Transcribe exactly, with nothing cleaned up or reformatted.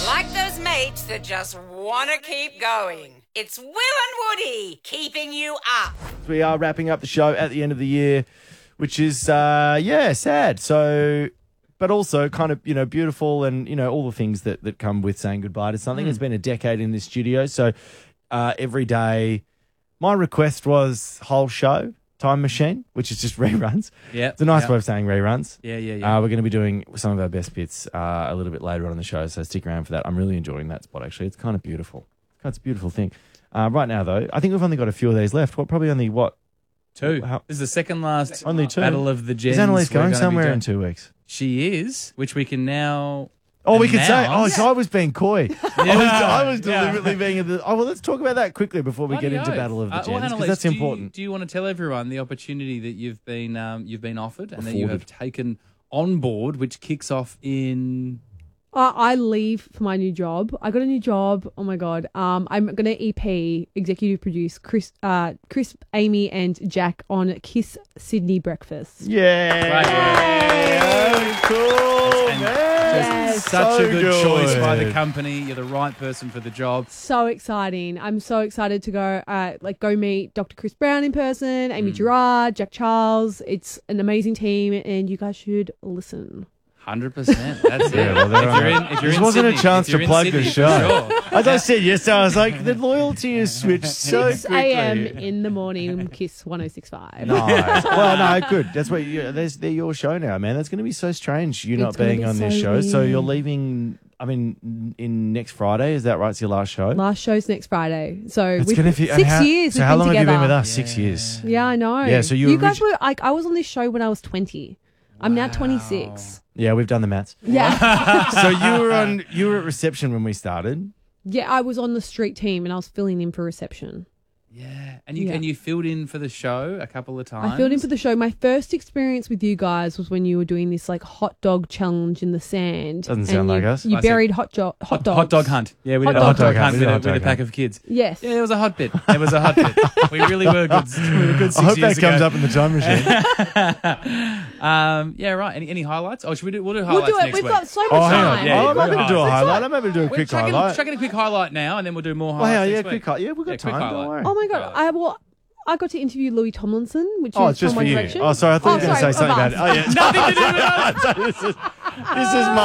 Like those mates that just want to keep going. It's Will and Woody keeping you up. We are wrapping up the show at the end of the year, which is, uh, yeah, sad. So, but also kind of, you know, beautiful and, you know, all the things that, that come with saying goodbye to something. Mm. It's been a decade in this studio. So uh, every day, my request was whole show, Time Machine, which is just reruns. Yeah. It's a nice yep. way of saying reruns. Yeah, yeah, yeah. Uh, we're going to be doing some of our best bits uh, a little bit later on in the show, so stick around for that. I'm really enjoying that spot, actually. It's kind of beautiful. It's a beautiful thing. Uh, right now, though, I think we've only got a few of these left. What, probably only, what? Two. How, this is the second last only two. Battle of the Gens. Is Annalise going somewhere in two weeks? She is, which we can now... Oh, we could announce. say, oh, so I was being coy. Yeah. I was, I was Yeah. deliberately being, a, oh, well, let's talk about that quickly before we Bloody get into oath. Battle of the Uh, Gens, well, because Annalise, that's do you- important. Do you want to tell everyone the opportunity that you've been um, you've been offered and that you Afforded. have taken on board, which kicks off in... Uh, I leave for my new job. I got a new job. Oh my god. Um, I'm gonna E P executive produce Chris, uh, Chris, Amy, and Jack on Kiss Sydney Breakfast. Yeah, Right. cool, And man. Yes. Such So a good, choice by the good. company. You're the right person for the job. So exciting! I'm so excited to go. Uh, like go meet Doctor Chris Brown in person, Amy Mm. Gerard, Jack Charles. It's an amazing team, and you guys should listen. one hundred percent. That's it. Yeah, well, they're if on you're it. in, if you're This in wasn't a Sydney- chance if you're to in plug Sydney, the for show. sure. As I said yesterday, I was like, the loyalty has switched so six quickly. a.m. in the morning, Kiss one oh six point five. Nice. Well, no, good. That's what you. That's they're your show now, man. That's going to be so strange. You not It's gonna being be on this so show, so weird. you're leaving. I mean, in next Friday, is that right? It's your last show. Last show's next Friday. So It's we've gonna be six how, years. So we've how been long together. have you been with us? Six years. Yeah, I know. Yeah, so you you orig- guys were like, I was on this show when I was twenty. I'm now twenty-six. Yeah, we've done the maths. Yeah. So you were on. You were at reception when we started. Yeah, I was on the street team and I was filling in for reception. Yeah, and you Yeah. and you filled in for the show a couple of times. I filled in for the show. My first experience with you guys was when you were doing this like hot dog challenge in the sand. Doesn't and sound you, like us. You I said- buried hot, jo- hot hot, dogs. hot dog hunt. Yeah, we Hot did a dog hot dog hunt. hunt We with, did a, hot with a dog pack hunt. of kids. Yes. Yeah, it was a hot bit. It was a hot bit. We really were good. We were good six I hope years that comes ago. up in the time machine. Um, yeah, right. Any any highlights? Oh, should we do? We'll do We'll highlights do it. next We've week. got so much Oh, hang on. time. Yeah, oh, I'm yeah, happy to do a highlights. highlight. I'm happy to do a We're quick chucking, highlight. chucking a quick highlight now, and then we'll do more Oh, highlights yeah, yeah, next quick week. highlight. Yeah, we've got Yeah, quick time. Don't highlight. worry. Oh my god! I well, I got to interview Louis Tomlinson, which Oh, is it's just from for One you. Direction. Oh, sorry. I thought you were going to sorry, say something of about it. us. Oh, yeah. Nothing to do with us. this is, this is my